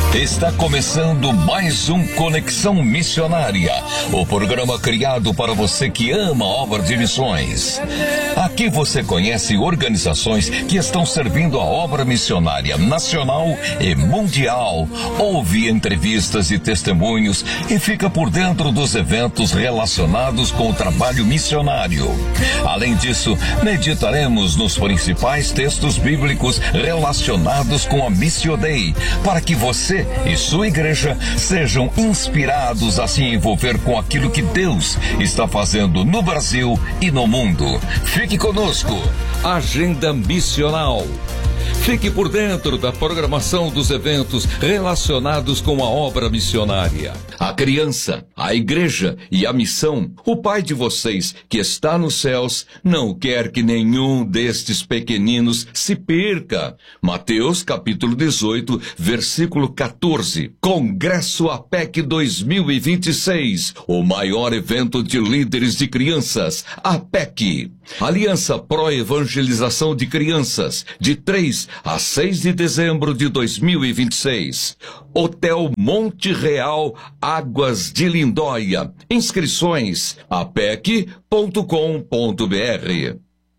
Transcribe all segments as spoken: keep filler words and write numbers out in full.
Está começando mais um Conexão Missionária, o programa criado para você que ama a obra de missões. Aqui você conhece organizações que estão servindo a obra missionária nacional e mundial. Ouve entrevistas e testemunhos e fica por dentro dos eventos relacionados com o trabalho missionário. Além disso, meditaremos nos principais textos bíblicos relacionados com a Missio Dei, para que você e sua igreja sejam inspirados a se envolver com aquilo que Deus está fazendo no Brasil e no mundo. Fique conosco. Agenda Missional. Fique por dentro da programação dos eventos relacionados com a obra missionária. A criança, a igreja e a missão. O Pai de vocês, que está nos céus, não quer que nenhum destes pequeninos se perca. Mateus capítulo dezoito, versículo quatorze. Congresso A P E C dois mil e vinte e seis, o maior evento de líderes de crianças, A P E C. Aliança Pro Evangelização de Crianças, de três a seis de dezembro de dois mil e vinte e seis. Hotel Monte Real, Águas de Lindóia. Inscrições a p e c ponto com ponto b r.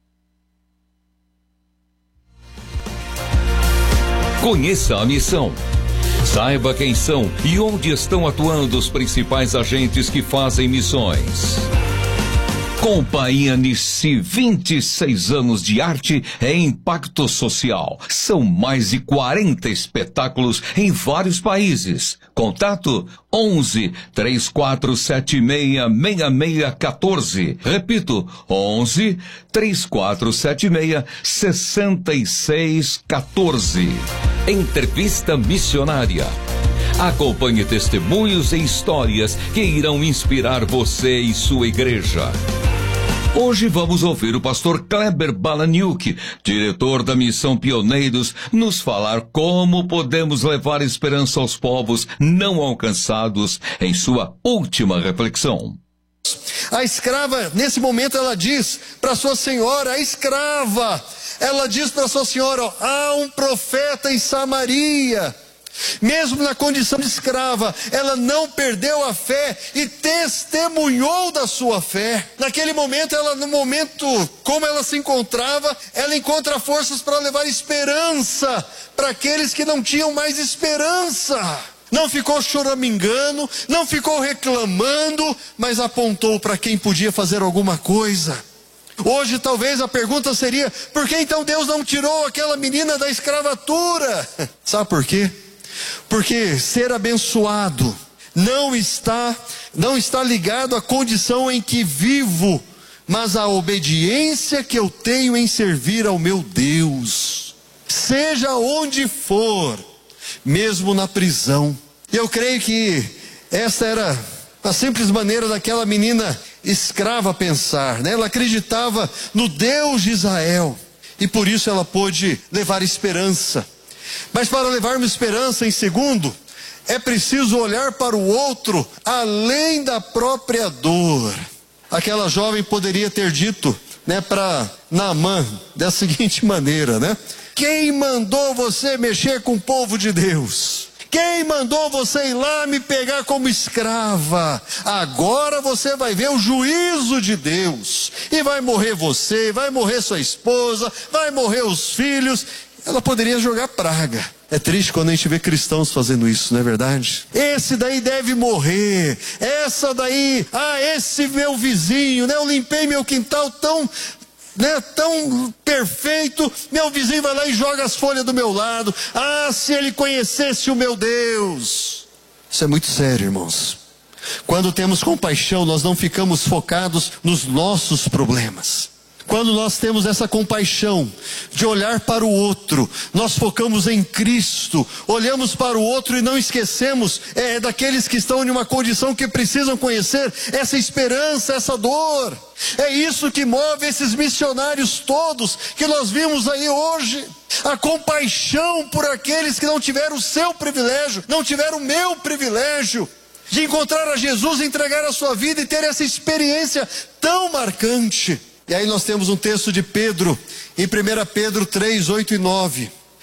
Conheça a missão. Saiba quem são e onde estão atuando os principais agentes que fazem missões. Companhia-se vinte e seis anos de arte e impacto social. São mais de quarenta espetáculos em vários países. Contato onze, três quatro sete seis, seis seis um quatro. Repito, onze, três quatro sete seis, seis seis um quatro. Entrevista missionária. Acompanhe testemunhos e histórias que irão inspirar você e sua igreja. Hoje vamos ouvir o pastor Kleber Balaniuk, diretor da Missão Pioneiros, nos falar como podemos levar esperança aos povos não alcançados em sua última reflexão. A escrava, nesse momento, ela diz para sua senhora, a escrava, ela diz para sua senhora, ó, há um profeta em Samaria. Mesmo na condição de escrava, ela não perdeu a fé e testemunhou da sua fé. Naquele momento, ela, no momento como ela se encontrava, ela encontra forças para levar esperança para aqueles que não tinham mais esperança. Não ficou choramingando, não ficou reclamando, mas apontou para quem podia fazer alguma coisa. Hoje talvez a pergunta seria, por que então Deus não tirou aquela menina da escravatura? Sabe por quê? Porque ser abençoado não está, não está ligado à condição em que vivo, mas à obediência que eu tenho em servir ao meu Deus. Seja onde for, mesmo na prisão. E eu creio que essa era a simples maneira daquela menina escrava pensar, né? Ela acreditava no Deus de Israel e por isso ela pôde levar esperança. Mas para levarmos esperança, em segundo, é preciso olhar para o outro além da própria dor. Aquela jovem poderia ter dito, né, para Naamã da seguinte maneira, né? Quem mandou você mexer com o povo de Deus? Quem mandou você ir lá me pegar como escrava? Agora você vai ver o juízo de Deus. E vai morrer você, vai morrer sua esposa, vai morrer os filhos. Ela poderia jogar praga. É triste quando a gente vê cristãos fazendo isso, não é verdade? Esse daí deve morrer. Essa daí, ah, esse meu vizinho, né? Eu limpei meu quintal tão... né, tão perfeito, meu vizinho vai lá e joga as folhas do meu lado. Ah, se ele conhecesse o meu Deus. Isso é muito sério, irmãos. Quando temos compaixão, nós não ficamos focados nos nossos problemas. Quando nós temos essa compaixão de olhar para o outro, nós focamos em Cristo, olhamos para o outro e não esquecemos é, daqueles que estão em uma condição que precisam conhecer essa esperança, essa dor. É isso que move esses missionários todos que nós vimos aí hoje. A compaixão por aqueles que não tiveram o seu privilégio, não tiveram o meu privilégio de encontrar a Jesus, entregar a sua vida e ter essa experiência tão marcante. E aí nós temos um texto de Pedro, em primeira Pedro três, oito e nove.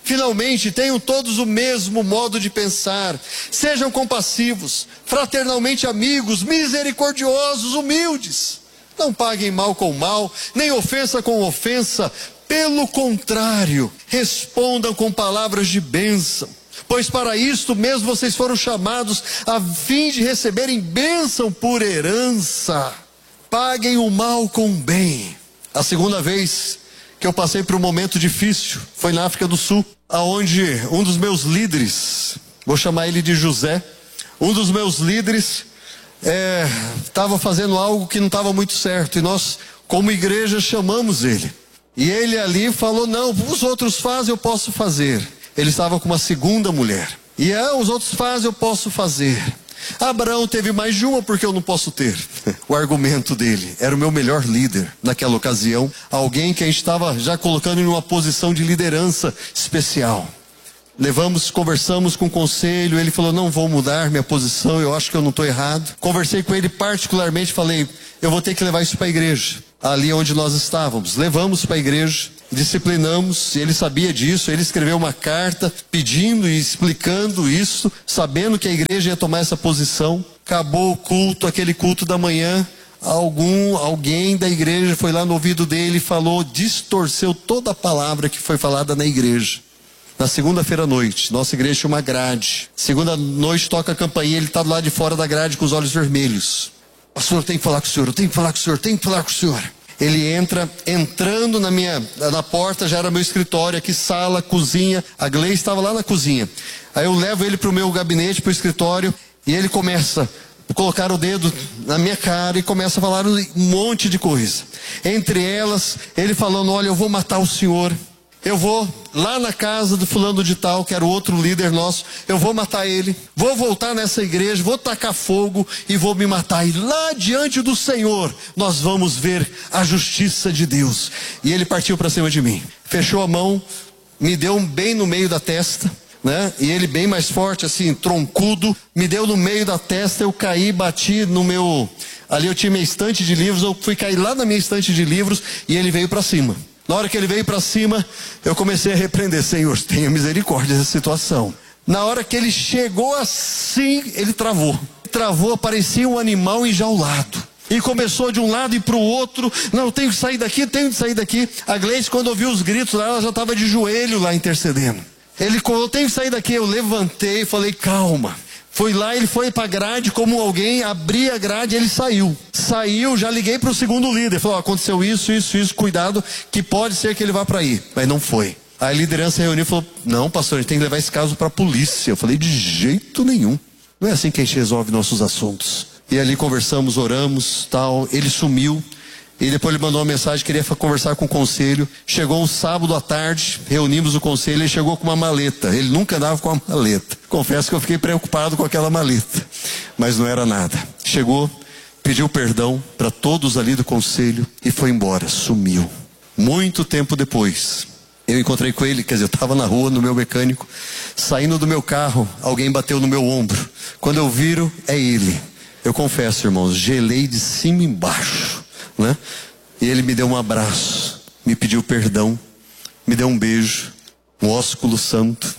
Finalmente, tenham todos o mesmo modo de pensar. Sejam compassivos, fraternalmente amigos, misericordiosos, humildes. Não paguem mal com mal, nem ofensa com ofensa. Pelo contrário, respondam com palavras de bênção. Pois para isto mesmo vocês foram chamados, a fim de receberem bênção por herança. Paguem o mal com o bem. A segunda vez que eu passei por um momento difícil foi na África do Sul, aonde um dos meus líderes, vou chamar ele de José, um dos meus líderes estava é, fazendo algo que não estava muito certo, e nós, como igreja, chamamos ele. E ele ali falou: não, os outros fazem, eu posso fazer. Ele estava com uma segunda mulher. E ah, os outros fazem, eu posso fazer. Abraão teve mais de uma, porque eu não posso ter. O argumento dele era o meu melhor líder naquela ocasião, alguém que a gente estava já colocando em uma posição de liderança especial. Levamos, conversamos com o conselho, ele falou: não vou mudar minha posição, eu acho que eu não estou errado. Conversei com ele particularmente, falei: eu vou ter que levar isso para a igreja, ali onde nós estávamos. Levamos para a igreja, disciplinamos, ele sabia disso, ele escreveu uma carta pedindo e explicando isso, sabendo que a igreja ia tomar essa posição. Acabou o culto, aquele culto da manhã, algum, alguém da igreja foi lá no ouvido dele e falou, distorceu toda a palavra que foi falada na igreja. Na segunda-feira à noite, nossa igreja tinha uma grade. Segunda noite toca a campainha, ele está do lado de fora da grade com os olhos vermelhos. Pastor, eu tenho que falar com o senhor, eu tenho que falar com o senhor, eu tenho que falar com o senhor. Ele entra, entrando na minha, na porta, já era meu escritório, aqui sala, cozinha, a Gleice estava lá na cozinha. Aí eu levo ele para o meu gabinete, para o escritório, e ele começa a colocar o dedo na minha cara e começa a falar um monte de coisa. Entre elas, ele falando: olha, eu vou matar o senhor. Eu vou lá na casa do fulano de tal, que era o outro líder nosso, eu vou matar ele, vou voltar nessa igreja, vou tacar fogo e vou me matar. E lá diante do Senhor, nós vamos ver a justiça de Deus. E ele partiu para cima de mim, fechou a mão, me deu um bem no meio da testa, né? E ele bem mais forte, assim, troncudo, me deu no meio da testa, eu caí, bati no meu... Ali eu tinha minha estante de livros, eu fui cair lá na minha estante de livros e ele veio para cima. Na hora que ele veio para cima, eu comecei a repreender: Senhor, tenha misericórdia dessa situação. Na hora que ele chegou assim, ele travou. Travou, parecia um animal enjaulado. E começou de um lado e para o outro: não, eu tenho que sair daqui, tenho que sair daqui. A Gleice, quando ouviu os gritos lá, ela já estava de joelho lá intercedendo. Ele falou: eu tenho que sair daqui. Eu levantei e falei: calma. Fui lá, ele foi para a grade como alguém, abri a grade e ele saiu. Saiu, já liguei para o segundo líder. Falou: aconteceu isso, isso, isso, cuidado, que pode ser que ele vá para aí. Mas não foi. Aí a liderança reuniu e falou: não, pastor, a gente tem que levar esse caso para a polícia. Eu falei: de jeito nenhum. Não é assim que a gente resolve nossos assuntos. E ali conversamos, oramos, tal. Ele sumiu. E depois ele mandou uma mensagem, queria conversar com o conselho. Chegou um sábado à tarde, reunimos o conselho, ele chegou com uma maleta. Ele nunca andava com uma maleta. Confesso que eu fiquei preocupado com aquela maleta, mas não era nada. Chegou, pediu perdão para todos ali do conselho e foi embora, sumiu. Muito tempo depois, eu encontrei com ele, quer dizer, eu estava na rua, no meu mecânico, saindo do meu carro, alguém bateu no meu ombro. Quando eu viro, é ele. Eu confesso, irmãos, gelei de cima e embaixo. Né? E ele me deu um abraço, me pediu perdão, me deu um beijo, um ósculo santo,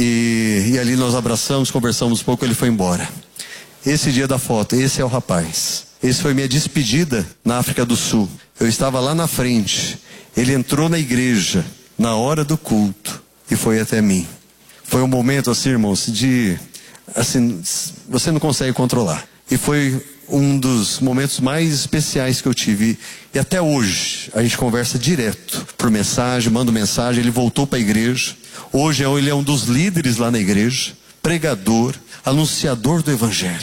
e, e ali nós abraçamos, conversamos um pouco, ele foi embora. Esse dia da foto, esse é o rapaz. Esse foi minha despedida na África do Sul. Eu estava lá na frente, ele entrou na igreja na hora do culto e foi até mim. Foi um momento assim, irmãos, de assim, você não consegue controlar. E foi um dos momentos mais especiais que eu tive. E até hoje a gente conversa direto por mensagem, mando mensagem. Ele voltou para a igreja. Hoje ele é um dos líderes lá na igreja, pregador, anunciador do evangelho.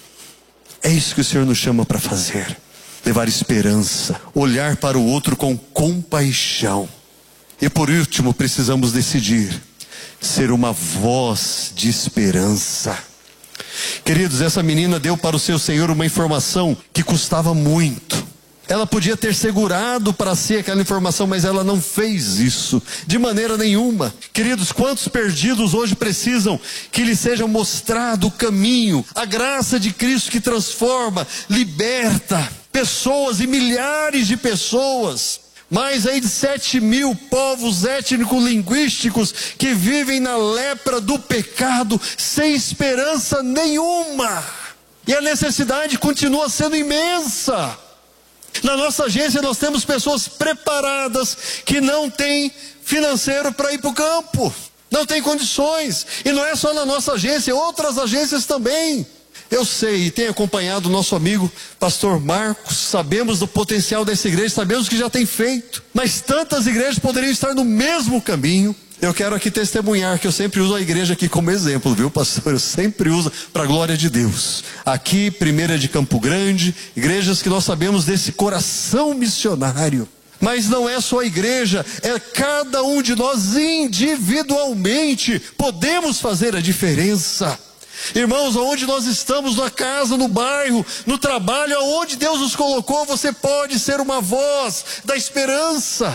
É isso que o Senhor nos chama para fazer: levar esperança, olhar para o outro com compaixão. E por último, precisamos decidir ser uma voz de esperança. Queridos, essa menina deu para o seu Senhor uma informação que custava muito. Ela podia ter segurado para si aquela informação, mas ela não fez isso de maneira nenhuma. Queridos, quantos perdidos hoje precisam que lhes seja mostrado o caminho, a graça de Cristo que transforma, liberta pessoas e milhares de pessoas. Mais aí de sete mil povos étnico-linguísticos que vivem na lepra do pecado, sem esperança nenhuma. E a necessidade continua sendo imensa. Na nossa agência nós temos pessoas preparadas que não têm financeiro para ir para o campo, não tem condições. E não é só na nossa agência, outras agências também. Eu sei e tenho acompanhado o nosso amigo pastor Marcos, sabemos do potencial dessa igreja, sabemos que já tem feito, mas tantas igrejas poderiam estar no mesmo caminho. Eu quero aqui testemunhar que eu sempre uso a igreja aqui como exemplo, viu, pastor? Eu sempre uso para a glória de Deus. Aqui, Primeira de Campo Grande, igrejas que nós sabemos desse coração missionário. Mas não é só a igreja, é cada um de nós individualmente podemos fazer a diferença. Irmãos, aonde nós estamos, na casa, no bairro, no trabalho, aonde Deus nos colocou, você pode ser uma voz da esperança.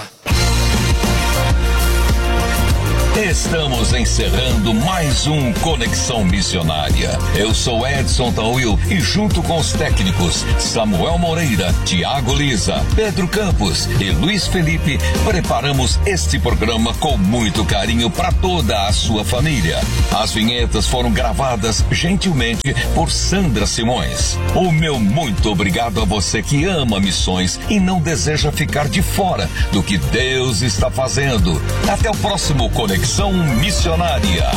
Estamos encerrando mais um Conexão Missionária. Eu sou Edson Tauil e junto com os técnicos Samuel Moreira, Tiago Lisa, Pedro Campos e Luiz Felipe, preparamos este programa com muito carinho para toda a sua família. As vinhetas foram gravadas gentilmente por Sandra Simões. O meu muito obrigado a você que ama missões e não deseja ficar de fora do que Deus está fazendo. Até o próximo Conexão Missionária.